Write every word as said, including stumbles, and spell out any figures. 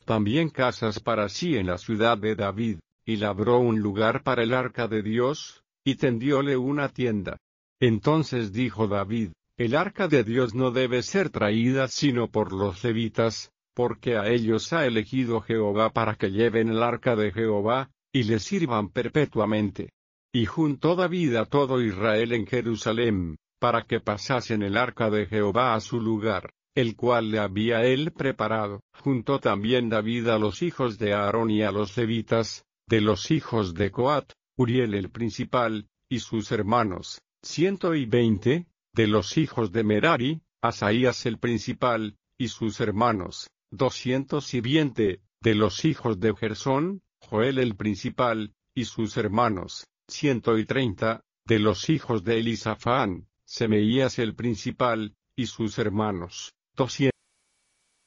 también casas para sí en la ciudad de David, y labró un lugar para el arca de Dios, y tendióle una tienda. Entonces dijo David: el arca de Dios no debe ser traída sino por los levitas, porque a ellos ha elegido Jehová para que lleven el arca de Jehová, y le sirvan perpetuamente. Y juntó David a todo Israel en Jerusalem, para que pasasen el arca de Jehová a su lugar, el cual le había él preparado. Juntó también David a los hijos de Aarón y a los levitas, de los hijos de Coat, Uriel el principal, y sus hermanos, ciento y veinte, de los hijos de Merari, Asaías el principal, y sus hermanos, doscientos y veinte, de los hijos de Gersón, Joel el principal, y sus hermanos, ciento y treinta, de los hijos de Elisafán, Semeías el principal, y sus hermanos, doscientos.